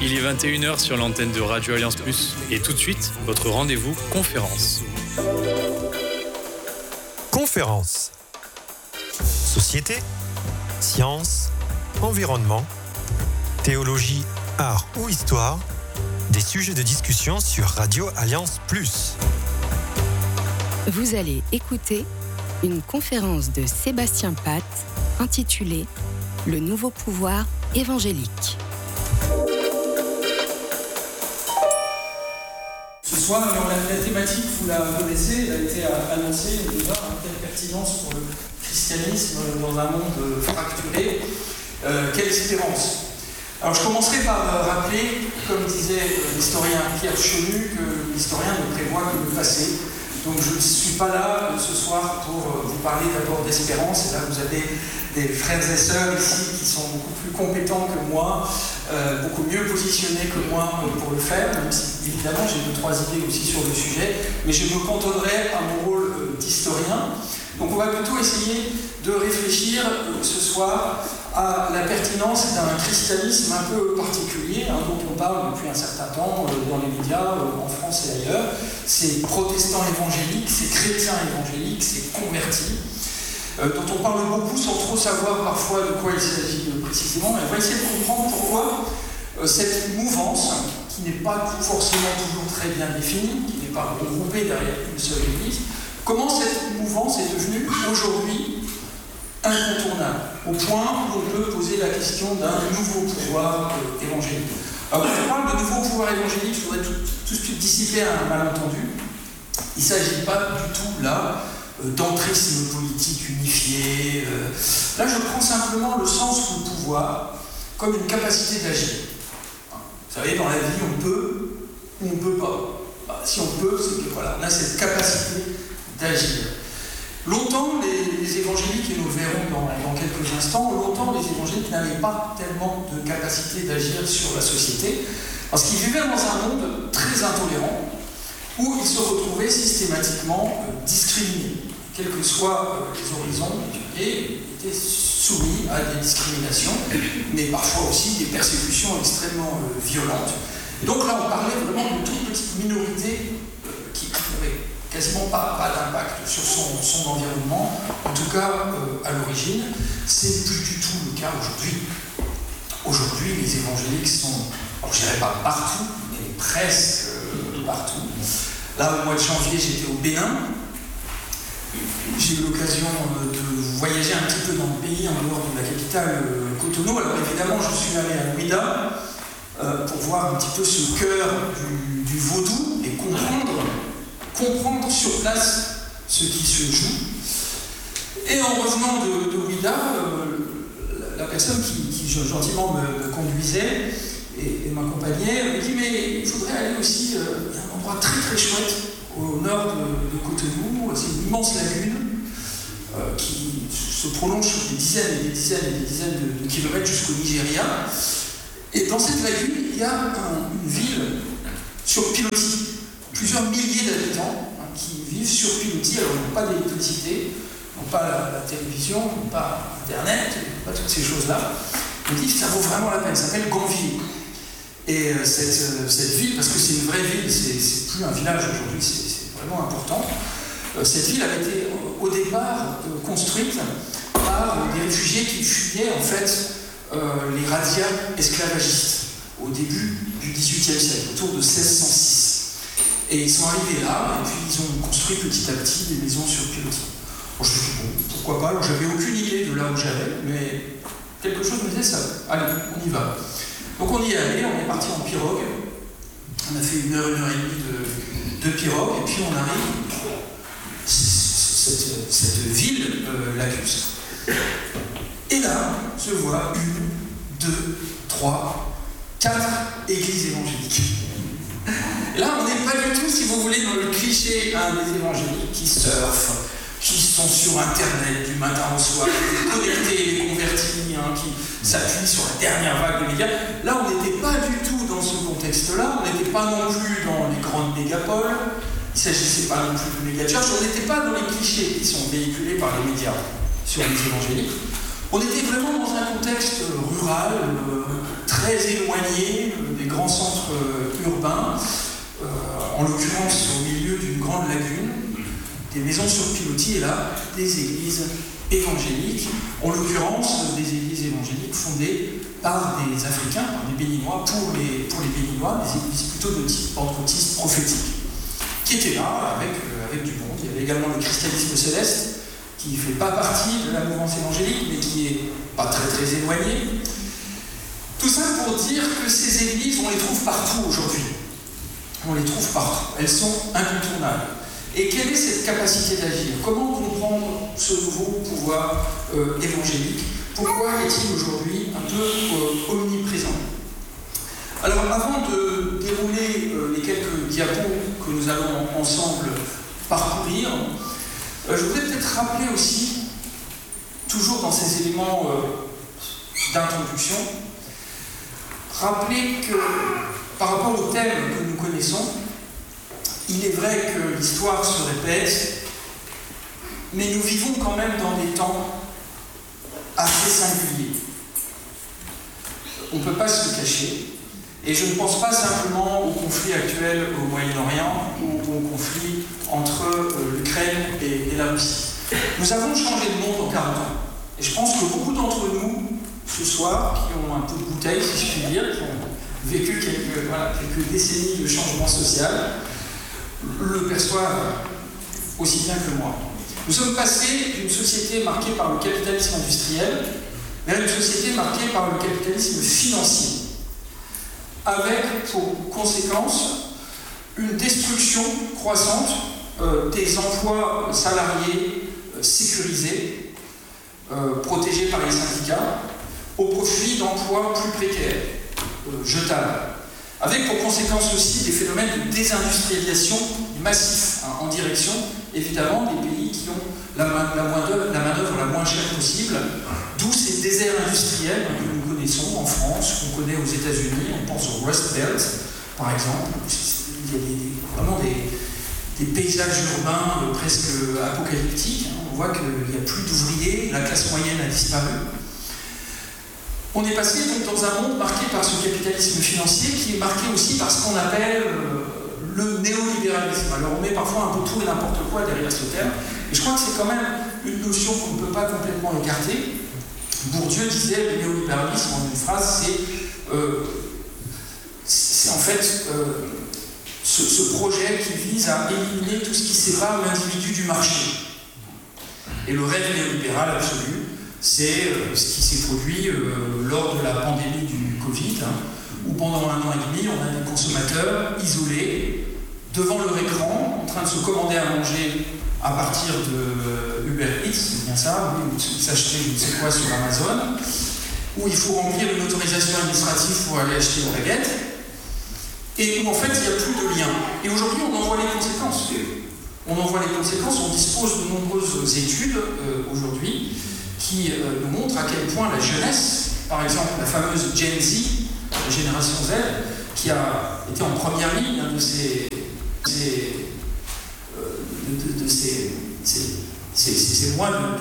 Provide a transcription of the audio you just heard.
Il est 21h sur l'antenne de Radio Alliance Plus. Et tout de suite, votre rendez-vous conférence. Conférence. Société, sciences, environnement, théologie, art ou histoire, des sujets de discussion sur Radio Alliance Plus. Vous allez écouter une conférence de Sébastien Pat intitulée « Le nouveau pouvoir évangélique ». Ce soir, alors, la thématique, vous la connaissez, elle a été annoncée déjà, quelle pertinence pour le christianisme dans un monde fracturé, quelle espérance. Alors je commencerai par rappeler, comme disait l'historien Pierre Chenu, que l'historien ne prévoit que le passé. Donc je ne suis pas là ce soir pour vous parler d'abord d'espérance, et là vous avez des frères et sœurs ici qui sont beaucoup plus compétents que moi, beaucoup mieux positionnés que moi pour le faire, même si évidemment j'ai 2-3 idées aussi sur le sujet, mais je me cantonnerai à mon rôle d'historien. Donc on va plutôt essayer de réfléchir ce soir à la pertinence d'un christianisme un peu particulier, dont on parle depuis un certain temps dans les médias, en France et ailleurs. C'est protestants évangéliques, c'est chrétiens évangéliques, c'est convertis, dont on parle beaucoup sans trop savoir parfois de quoi il s'agit précisément. Et on va essayer de comprendre pourquoi cette mouvance, qui n'est pas forcément toujours très bien définie, qui n'est pas regroupée derrière une seule église, comment cette mouvance est devenue aujourd'hui incontournable, au point où on peut poser la question d'un nouveau pouvoir évangélique. Alors, quand on parle de nouveau pouvoir évangélique, je voudrais tout de suite dissiper un malentendu. Il ne s'agit pas du tout, là, d'entrisme politique unifié. Là, je prends simplement le sens du pouvoir comme une capacité d'agir. Vous savez, dans la vie, on peut ou on ne peut pas. Si on peut, c'est que voilà, on a cette capacité d'agir. Longtemps, les évangéliques, et nous le verrons dans quelques instants, longtemps les évangéliques n'avaient pas tellement de capacité d'agir sur la société, parce qu'ils vivaient dans un monde très intolérant, où ils se retrouvaient systématiquement discriminés, quels que soient les horizons, et étaient soumis à des discriminations, mais parfois aussi des persécutions extrêmement violentes. Et donc là, on parlait vraiment d'une toute petite minorité qui n'avait quasiment pas d'impact sur son environnement, en tout cas à l'origine. C'est plus du tout le cas aujourd'hui. Aujourd'hui, les évangéliques sont, alors je ne dirais pas partout, mais presque partout. Là, au mois de janvier, j'étais au Bénin. J'ai eu l'occasion de voyager un petit peu dans le pays, en dehors de la capitale, Cotonou. Alors évidemment, je suis allé à Ouidah pour voir un petit peu ce cœur du vaudou et comprendre sur place ce qui se joue. Et en revenant de Ouidah, la personne qui gentiment me conduisait et m'accompagnait me dit « mais il faudrait aller aussi à un endroit très très chouette au nord de Cotonou, c'est une immense lagune qui se prolonge sur des dizaines et des dizaines et des dizaines de kilomètres jusqu'au Nigeria. Et dans cette lagune, il y a une ville sur pilotis. Plusieurs milliers d'habitants qui vivent sur pilotis, alors ils n'ont pas d'électricité, n'ont pas la télévision, n'ont pas Internet, pas toutes ces choses-là. On dit que ça vaut vraiment la peine, ça s'appelle Granville. Et cette ville, parce que c'est une vraie ville, c'est plus un village aujourd'hui, c'est vraiment important, cette ville avait été au départ construite par des réfugiés qui fuyaient en fait les razzias esclavagistes au début du XVIIIe siècle, autour de 1606. Et ils sont arrivés là, et puis ils ont construit petit à petit des maisons sur pilotis. Bon, je me suis dit, bon, pourquoi pas, alors j'avais aucune idée de là où j'allais, mais quelque chose me disait ça. Allez, on y va. Donc on y est allé, on est parti en pirogue. On a fait 1 heure et demie de pirogue, et puis on arrive cette ville lacustre. Et là, je vois 1, 2, 3, 4 églises évangéliques. Et là, on n'est pas du tout, si vous voulez, dans le cliché des évangéliques qui surfent, qui sont sur Internet du matin au soir, les connectés, les convertis, qui s'appuient sur la dernière vague de médias. Là, on n'était pas du tout dans ce contexte-là, on n'était pas non plus dans les grandes mégapoles, il ne s'agissait pas non plus de méga-church, on n'était pas dans les clichés qui sont véhiculés par les médias sur les évangéliques. On était vraiment dans un contexte rural, très éloignés des grands centres urbains, en l'occurrence au milieu d'une grande lagune, des maisons sur pilotis et là, des églises évangéliques, en l'occurrence des églises évangéliques fondées par des Africains, par des Béninois, pour les Béninois, des églises plutôt de type pentecôtiste prophétique, qui étaient là avec du monde. Il y avait également le christianisme céleste, qui ne fait pas partie de la mouvance évangélique, mais qui n'est pas très très éloigné. Tout ça pour dire que ces églises, on les trouve partout aujourd'hui. On les trouve partout. Elles sont incontournables. Et quelle est cette capacité d'agir? Comment comprendre ce nouveau pouvoir évangélique? Pourquoi est-il aujourd'hui un peu omniprésent? Alors, avant de dérouler les quelques diapos que nous allons ensemble parcourir, je voudrais peut-être rappeler aussi, toujours dans ces éléments d'introduction, rappeler que par rapport au thème que nous connaissons, il est vrai que l'histoire se répète, mais nous vivons quand même dans des temps assez singuliers. On ne peut pas se le cacher, et je ne pense pas simplement au conflit actuel au Moyen-Orient ou au conflit entre l'Ukraine et la Russie. Nous avons changé de monde en 40 ans, et je pense que beaucoup d'entre nous, ce soir, qui ont un peu de bouteille, si je puis dire, qui ont vécu quelques décennies de changement social, le perçoivent aussi bien que moi. Nous sommes passés d'une société marquée par le capitalisme industriel vers une société marquée par le capitalisme financier, avec pour conséquence une destruction croissante des emplois salariés sécurisés, protégés par les syndicats, au profit d'emplois plus précaires, jetables, avec pour conséquence aussi des phénomènes de désindustrialisation massif, en direction évidemment des pays qui ont la main-d'œuvre la moins chère possible, d'où ces déserts industriels que nous connaissons en France, qu'on connaît aux États-Unis. On pense au Rust Belt par exemple. Il y a vraiment des paysages urbains presque apocalyptiques. On voit qu'il n'y a plus d'ouvriers, la classe moyenne a disparu. On est passé donc dans un monde marqué par ce capitalisme financier qui est marqué aussi par ce qu'on appelle le néolibéralisme. Alors on met parfois un peu tout et n'importe quoi derrière ce terme, et je crois que c'est quand même une notion qu'on ne peut pas complètement écarter. Bourdieu disait le néolibéralisme en une phrase, c'est en fait ce projet qui vise à éliminer tout ce qui sépare l'individu du marché. Et le rêve néolibéral absolu, c'est ce qui s'est produit lors de la pandémie du Covid, où pendant 1 an et demi, on a des consommateurs isolés, devant leur écran, en train de se commander à manger à partir de Uber Eats, c'est bien ça, ou s'acheter je ne sais quoi sur Amazon, où il faut remplir une autorisation administrative pour aller acheter une baguette, et où en fait il n'y a plus de lien. Et aujourd'hui, on en voit les conséquences. On dispose de nombreuses études aujourd'hui qui nous montrent à quel point la jeunesse, par exemple la fameuse Gen Z, la génération Z, qui a été en première ligne de ces mois